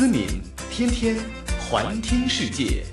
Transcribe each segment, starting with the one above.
思敏，天天环听世界。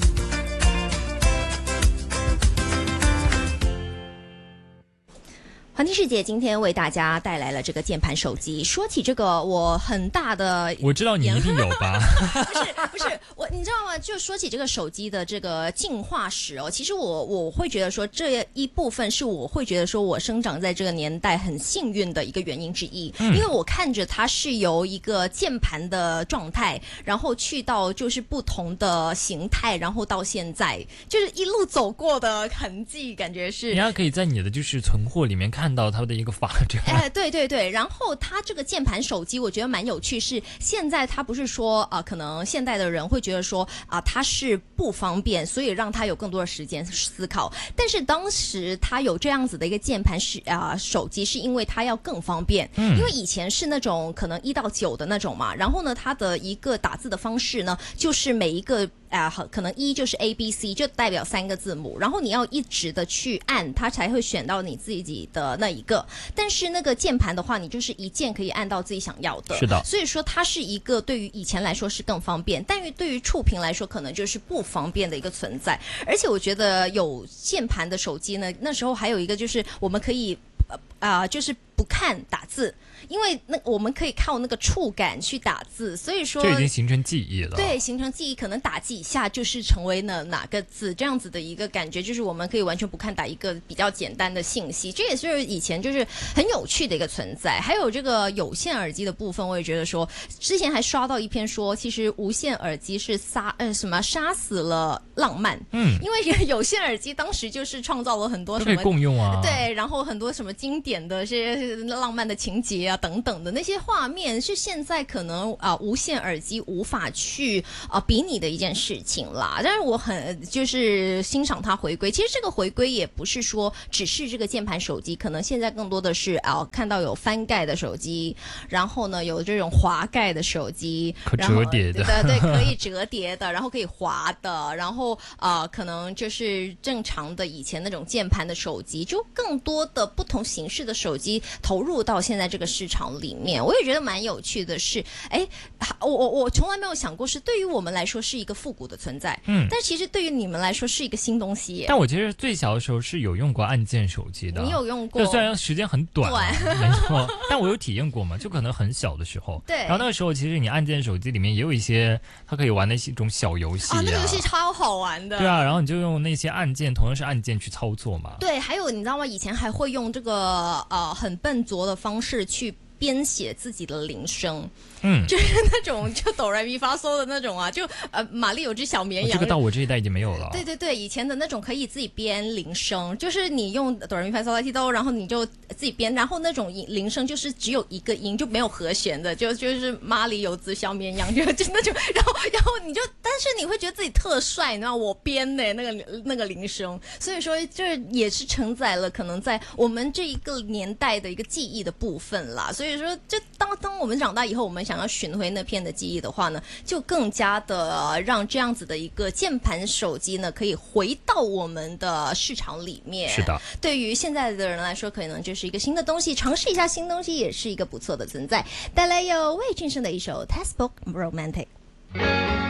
环听世界今天为大家带来了这个键盘手机。说起这个，我很大的， 我知道你一定有吧？ 不是我，你知道吗？就说起这个手机的这个进化史哦，其实我会觉得说，这一部分是我会觉得说我生长在这个年代很幸运的一个原因之一，因为我看着它是由一个键盘的状态，然后去到就是不同的形态，然后到现在就是一路走过的痕迹，感觉是你还可以在你的就是存货里面看到它的一个发展。 对，然后它这个键盘手机我觉得蛮有趣，是现在它不是说可能现代的人会觉得说它是不方便，所以让它有更多的时间思考，但是当时它有这样子的一个键盘手机是因为它要更方便，因为以前是那种可能1到9的那种嘛，然后呢它的一个打字的方式呢就是每一个可能1就是 ABC 就代表3个字母，然后你要一直的去按它才会选到你自己的那一个，但是那个键盘的话你就是一键可以按到自己想要的， 是的， 所以说它是一个对于以前来说是更方便，但是对于触屏来说可能就是不方便的一个存在。而且我觉得有键盘的手机呢，那时候还有一个就是我们可以就是不看打字，因为我们可以靠那个触感去打字，所以说这已经形成记忆了。 对，形成记忆，可能打几下就是成为了哪个字，这样子的一个感觉，就是我们可以完全不看，打一个比较简单的信息，这也是以前就是很有趣的一个存在。还有这个有线耳机的部分，我也觉得说，之前还刷到一篇说，其实无线耳机是杀死了浪漫，因为有线耳机当时就是创造了很多什么都可以共用啊， 对，然后很多什么经典的这些浪漫的情节啊等等的那些画面，是现在可能无线耳机无法去比拟的一件事情啦。但是我很就是欣赏它回归，其实这个回归也不是说只是这个键盘手机，可能现在更多的是看到有翻盖的手机，然后呢有这种滑盖的手机， 可折叠的， 对，可以折叠的，然后可以滑的，然后可能就是正常的以前那种键盘的手机，就更多的不同形式的手机投入到现在这个市场里面。我也觉得蛮有趣的是，我从来没有想过是对于我们来说是一个复古的存在，但其实对于你们来说是一个新东西耶。 但我其实最小的时候是有用过按键手机的。 你有用过？ 就虽然时间很短，没错，但我有体验过嘛，就可能很小的时候。 对。 然后那个时候，其实你按键手机里面也有一些它可以玩的一种小游戏那个游戏超好玩的。 对啊，然后你就用那些按键，同样是按键去操作嘛。 对，还有你知道吗？以前还会用这个很笨拙的方式去编写自己的铃声，就是那种就哆来咪发嗦的那种啊，就玛丽有只小绵羊， 这个到我这一代已经没有了。 对，以前的那种可以自己编铃声，就是你用哆来咪发嗦拉西哆，然后你就自己编，然后那种铃声就是只有一个音，就没有和弦的，就是玛丽有只小绵羊，就那种，然后你就，但是你会觉得自己特帅，你知道我编的那个铃声，所以说这也是承载了可能在我们这一个年代的一个记忆的部分啦。所以说，这当我们长大以后，我们想要寻回那片的记忆的话呢，就更加的让这样子的一个键盘手机呢，可以回到我们的市场里面。 是的， 对于现在的人来说，可能就是一个新的东西，尝试一下新东西也是一个不错的存在。带来有魏俊生的一首《Textbook Romantic》。